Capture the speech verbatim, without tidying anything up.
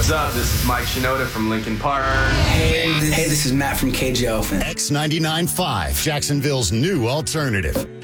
What's up? This is Mike Shinoda from Linkin Park. Hey, this, hey, this is Matt from Cage the Elephant. X ninety-nine point five, Jacksonville's new alternative.